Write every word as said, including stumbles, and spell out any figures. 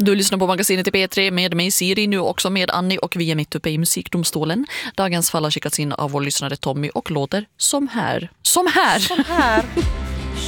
Du lyssnar på magasinet i P tre med mig Siri, nu också med Annie, och vi är mitt uppe i musikdomstolen. Dagens fall har skickats in av vår lyssnare Tommy och låter som här. Som här! Som här.